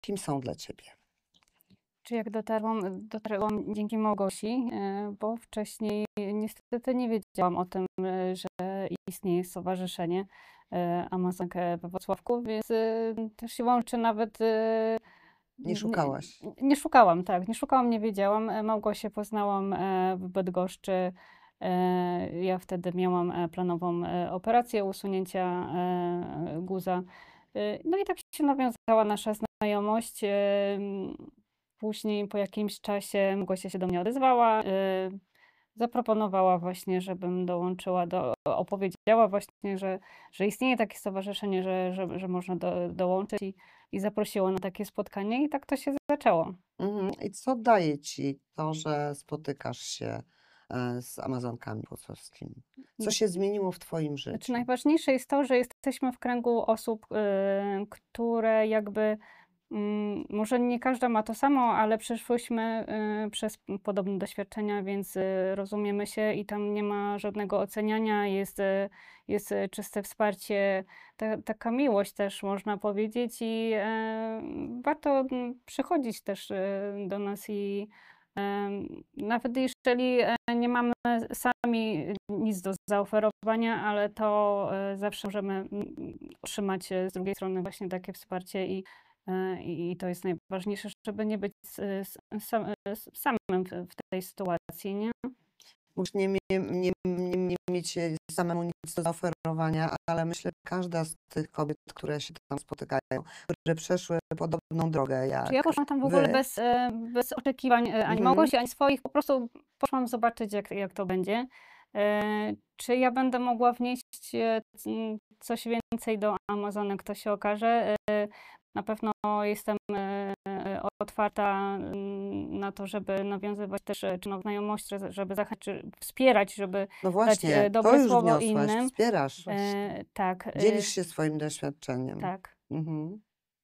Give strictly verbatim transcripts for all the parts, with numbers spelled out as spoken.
kim są dla ciebie? Czy jak dotarłam, dotarłam dzięki Małgosi, e, bo wcześniej niestety nie wiedziałam o tym, e, że istnieje stowarzyszenie e, Amazonek we Wrocławku, więc e, też siłą rzeczy nawet e, Nie szukałaś? nie, nie szukałam, tak, nie szukałam, nie wiedziałam. E, Małgosię poznałam e, w Bydgoszczy. E, Ja wtedy miałam e, planową e, operację usunięcia e, guza. E, No i tak się nawiązała nasza znajomość. E, Później po jakimś czasie Gosia się do mnie odezwała, y, zaproponowała właśnie, żebym dołączyła do, opowiedziała właśnie, że, że istnieje takie stowarzyszenie, że, że, że można do, dołączyć i, i zaprosiła na takie spotkanie i tak to się zaczęło. Mhm. I co daje ci to, że spotykasz się e, z Amazonkami włocławskimi? Co się zmieniło w twoim Znaczy życiu? najważniejsze jest to, że jesteśmy w kręgu osób, y, które jakby Mm, może nie każda ma to samo, ale przeszłyśmy y, przez podobne doświadczenia, więc y, rozumiemy się i tam nie ma żadnego oceniania, jest, y, jest y, czyste wsparcie, ta, taka miłość też można powiedzieć i e, warto mm, przychodzić też y, do nas i e, nawet jeżeli e, nie mamy sami nic do zaoferowania, ale to e, zawsze możemy mm, otrzymać e, z drugiej strony właśnie takie wsparcie i E, I i to jest najważniejsze, żeby nie być s s sam s samym w w tej sytuacji, nie? Musisz nie, mie- nie, nie, nie mieć e, samemu nic do zaoferowania, ale myślę, że każda z tych kobiet, które się tam spotykają, które przeszły podobną drogę Czy ja jak poszłam tam w ogóle wy. bez, e, bez oczekiwań, e, ani Mhm. Małgosi, ani swoich, po prostu poszłam zobaczyć, jak jak to będzie. E, Czy ja będę mogła wnieść, e, c coś więcej do Amazonek, to się okaże. E, Na pewno jestem, e, e, otwarta, mm, na to, żeby nawiązywać też, e, czy nowe znajomości, żeby żeby zachęcić, czy wspierać, żeby No dać, właśnie, e, to dobre już słowo wniosłaś, innym. wspierasz, E, Tak, e, dzielisz się swoim doświadczeniem. tak. Mhm.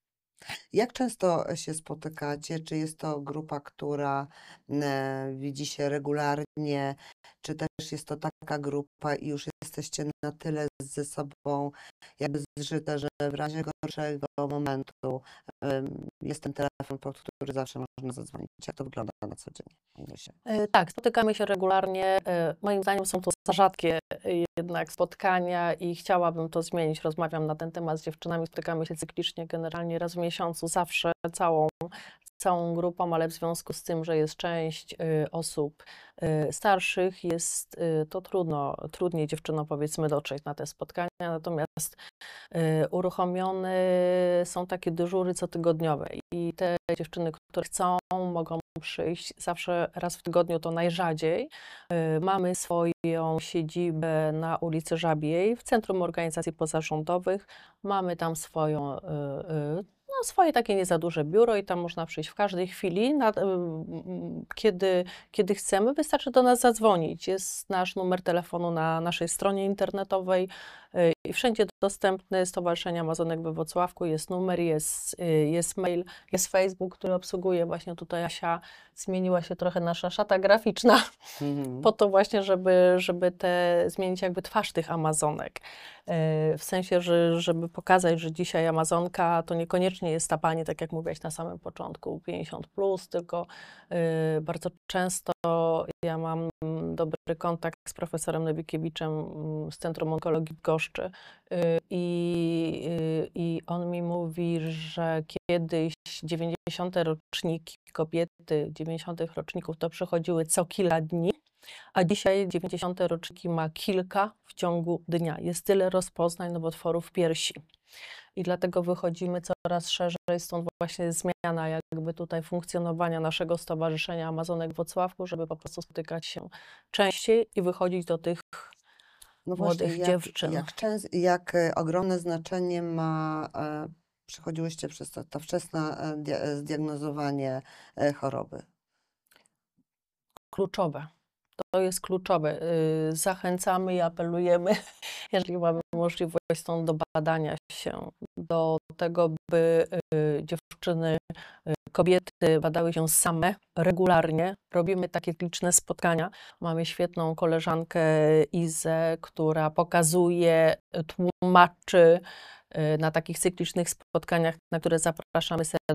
Jak często się spotykacie? Czy jest to grupa, która e, widzi się regularnie, czy też jest to taka grupa i już jesteście na tyle ze sobą jakby zżyte, że w razie gorszego momentu em, jest ten telefon, pod który zawsze można zadzwonić? Jak to wygląda na co dzień? Agniesie? E, Tak, spotykamy się regularnie. E, Moim zdaniem są to za rzadkie e, jednak spotkania i chciałabym to zmienić. Rozmawiam na ten temat z dziewczynami, spotykamy się cyklicznie, generalnie raz w miesiącu, zawsze całą, całą grupą, ale w związku z tym, że jest część y, osób y, starszych, jest y, to trudno, trudniej dziewczynom powiedzmy dotrzeć na te spotkania, natomiast y, uruchomione są takie dyżury cotygodniowe i te dziewczyny, które chcą, mogą przyjść zawsze raz w tygodniu, to najrzadziej. Y, Mamy swoją siedzibę na ulicy Żabiej w Centrum Organizacji Pozarządowych. Mamy tam swoją, y, y, no, swoje takie nie za duże biuro i tam można przyjść w każdej chwili, na, y, y, kiedy, kiedy chcemy. Wystarczy do nas zadzwonić. Jest nasz numer telefonu na naszej stronie internetowej y, i wszędzie dostępny. Stowarzyszenie Amazonek we Wrocławku, jest numer, jest, y, jest mail, jest Facebook, który obsługuje właśnie tutaj Asia. Zmieniła się trochę nasza szata graficzna Mhm. po to właśnie, żeby, żeby te, zmienić jakby twarz tych Amazonek. W sensie, że, żeby pokazać, że dzisiaj Amazonka to niekoniecznie jest ta pani, tak jak mówiłaś na samym początku, pięćdziesiąt plus, tylko y, bardzo często ja mam dobry kontakt z profesorem Nowikiewiczem z Centrum Onkologii w Goszczy y, i, y, i on mi mówi, że kiedyś dziewięćdziesiąte roczniki kobiety, dziewięćdziesiątych roczników to przychodziły co kilka dni, a dzisiaj dziewięćdziesiąte roczniki ma kilka w ciągu dnia. Jest tyle rozpoznań nowotworów piersi. I dlatego wychodzimy coraz szerzej, stąd właśnie zmiana jakby tutaj funkcjonowania naszego Stowarzyszenia Amazonek w Wrocławku, żeby po prostu spotykać się częściej i wychodzić do tych No młodych właśnie, jak, dziewczyn. jak, częs- jak e, ogromne znaczenie ma, e, przechodziłyście przez to, to wczesne e, dia- e, zdiagnozowanie e, choroby? Kluczowe. To jest kluczowe. Y, Zachęcamy i apelujemy, jeżeli mamy możliwość, tą do badania się, do tego, by y, dziewczyny, y, kobiety badały się same regularnie. Robimy takie liczne spotkania. Mamy świetną koleżankę Izę, która pokazuje, tłumaczy y, na takich cyklicznych spotkaniach, na które zapraszamy